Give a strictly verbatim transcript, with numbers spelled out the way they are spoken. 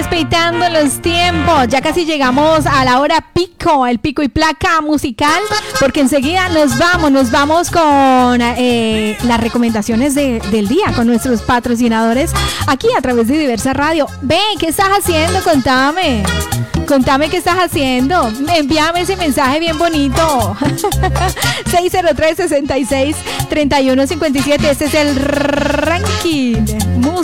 respetando los tiempos. Ya casi llegamos a la hora pico, el pico y placa musical, porque enseguida nos vamos, nos vamos con eh, las recomendaciones de, del día, con nuestros patrocinadores aquí a través de Diversa Radio. Ve, ¿qué estás haciendo? Contame. Contame qué estás haciendo. Envíame ese mensaje bien bonito. seis cero tres, seis seis, tres uno cinco siete. Este es el ranking musical